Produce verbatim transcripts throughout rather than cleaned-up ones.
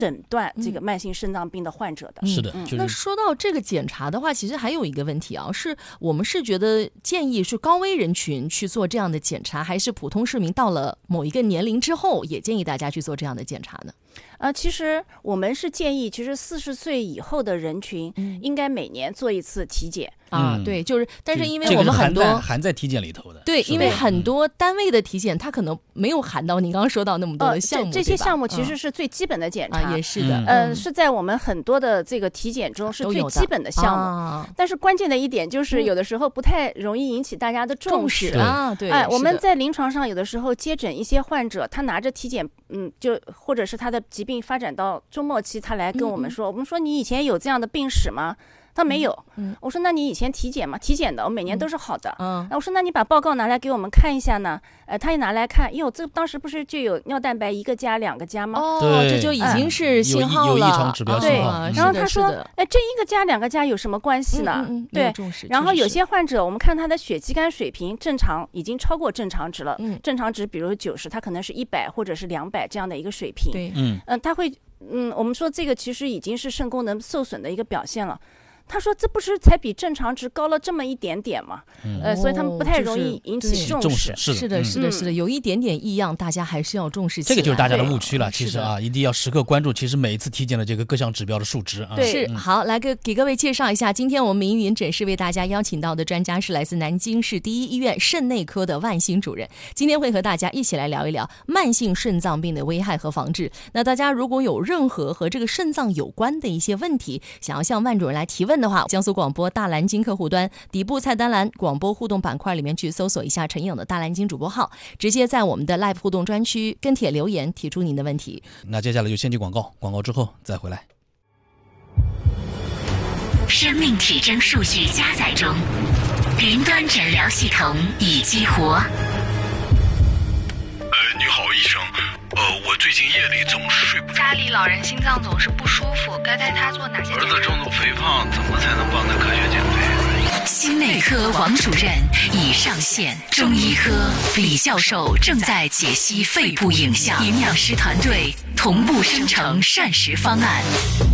诊断这个慢性肾脏病的患者的。 嗯、是的、 嗯就是、 那说到这个检查的话，其实还有一个问题啊，是我们是觉得建议是高危人群去做这样的检查，还是普通市民到了某一个年龄之后也建议大家去做这样的检查呢？ 呃，其实我们是建议，其实四十岁以后的人群应该每年做一次体检。 嗯、啊，对，就是，但是因为我们很多、 这个、含, 含在体检里头的， 对，因为很多单位的体检，它可能没有含到您刚刚说到那么多的项目， 呃、这, 这些项目其实是最基本的检查， 嗯啊、也是的， 呃、嗯，是在我们很多的这个体检中是最基本的项目。 啊、 但是关键的一点就是，有的时候不太容易引起大家的重视、 嗯、啊，对， 哎，我们在临床上有的时候接诊一些患者，他拿着体检，嗯，就或者是他的疾病发展到中末期，他来跟我们说，嗯、我们说你以前有这样的病史吗？他没有、嗯，我说那你以前体检吗？体检的，我每年都是好的。嗯，我说那你把报告拿来给我们看一下呢？呃，他也拿来看，哟，这当时不是就有尿蛋白一个加两个加吗？ 哦，这就已经是信号了， 有异常指标信号。 对，然后他说，哎，这一个加两个加有什么关系呢？ 嗯嗯、 对，然后有些患者，我们看他的血肌酐水平正常，已经超过正常值了。嗯，正常值比如九十，他可能是一百或者是两百这样的一个水平。 对， 嗯，嗯、呃，他会，嗯，我们说这个其实已经是肾功能受损的一个表现了。他说：“这不是才比正常值高了这么一点点吗？嗯、呃，所以他们不太容易引起重视。 是的， 是的，是的，是的，有一点点异样，大家还是要重视起来。 这个就是大家的误区了。其实啊，一定要时刻关注，其实每一次体检的这个各项指标的数值啊。 对，是、嗯、好，来给给各位介绍一下，今天我们民营诊室为大家邀请到的专家是来自南京市第一医院肾内科的万兴主任。今天会和大家一起来聊一聊慢性肾脏病的危害和防治。那大家如果有任何和这个肾脏有关的一些问题，想要向万主任来提问的话，江苏广播大蓝鲸客户端底部菜单栏广播互动板块里面去搜索一下陈颖的大蓝鲸主播号，直接在我们的 live 互动专区跟帖留言提出您的问题。 那接下来就先进广告，广告之后再回来。 生命体征数据加载中，云端诊疗系统已激活。 呃，你好，医生。呃，我最近夜里总是睡不着。 家里老人心脏总是不舒服，该带他做哪些？ 儿子重度肥胖，怎么才能帮他科学减肥？ 心内科王主任已上线，中医科李教授正在解析肺部影像，营养师团队同步生成膳食方案。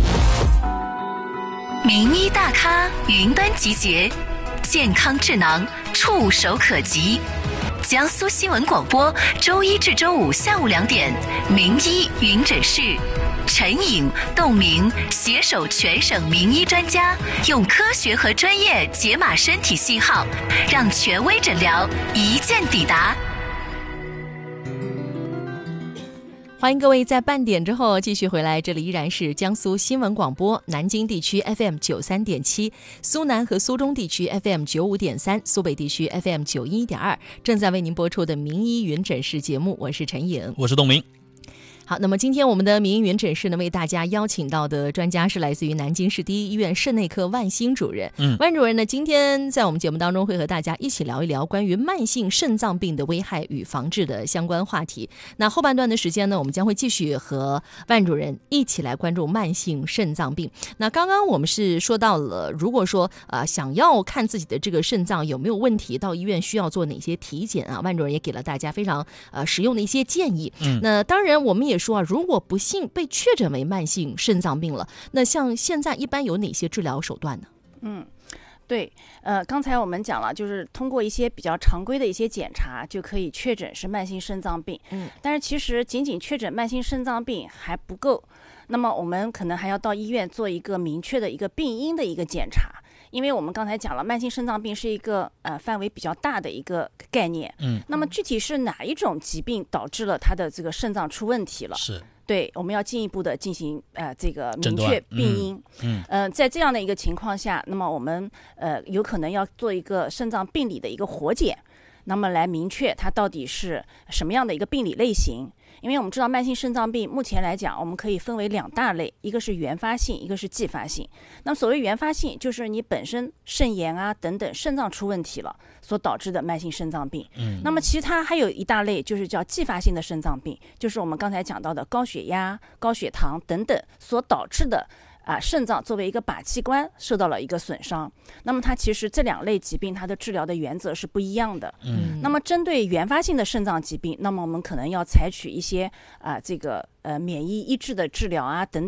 名医大咖云端集结，健康智囊触手可及。江苏新闻广播，周一至周五下午两点，名医云诊室，陈颖、窦明携手全省名医专家，用科学和专业解码身体信号，让权威诊疗一键抵达。 欢迎各位在半点之后继续回来，这里依然是江苏新闻广播，南京地区 F M 九十三点七，苏南和苏中地区 F M 九十五点三，苏北地区 F M 九十一点二，正在为您播出的名医云诊室节目，我是陈颖， 我是董明。 好，那么今天我们的民营云诊室呢，为大家邀请到的专家是来自于南京市第一医院肾内科万兴主任。嗯，万主任呢，今天在我们节目当中会和大家一起聊一聊关于慢性肾脏病的危害与防治的相关话题。那后半段的时间呢，我们将会继续和万主任一起来关注慢性肾脏病。那刚刚我们是说到了，如果说呃想要看自己的这个肾脏有没有问题，到医院需要做哪些体检啊？万主任也给了大家非常呃实用的一些建议。嗯，那当然我们也说啊，如果不幸被确诊为慢性肾脏病了，那像现在一般有哪些治疗手段呢？ 嗯，对，呃，刚才我们讲了，就是通过一些比较常规的一些检查就可以确诊是慢性肾脏病。嗯，但是其实仅仅确诊慢性肾脏病还不够，那么我们可能还要到医院做一个明确的一个病因的一个检查。因为我们刚才讲了，慢性肾脏病是一个呃范围比较大的一个概念，嗯，那么具体是哪一种疾病导致了他的这个肾脏出问题了？ 是， 对，我们要进一步的进行呃这个明确病因，嗯，嗯呃，在这样的一个情况下，那么我们呃有可能要做一个肾脏病理的一个活检，那么来明确它到底是什么样的一个病理类型。因为我们知道慢性肾脏病目前来讲，我们可以分为两大类，一个是原发性，一个是继发性。那么所谓原发性，就是你本身肾炎啊等等肾脏出问题了所导致的慢性肾脏病。嗯，那么其他还有一大类就是叫继发性的肾脏病，就是我们刚才讲到的高血压、高血糖等等所导致的啊肾脏作为一个靶器官受到了一个损伤。那么它其实这两类疾病它的治疗的原则是不一样的。 嗯， 那么针对原发性的肾脏疾病，那么我们可能要采取一些啊这个呃免疫抑制的治疗啊等